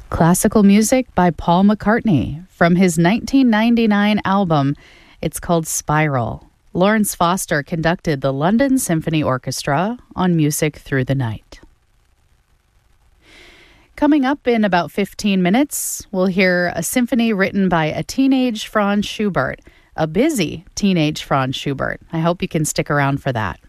Classical music by Paul McCartney from his 1999 album. It's called Spiral. Lawrence Foster conducted the London Symphony Orchestra on Music Through the Night. Coming up in about 15 minutes, we'll hear a symphony written by a teenage Franz Schubert, a busy teenage Franz Schubert. I hope you can stick around for that.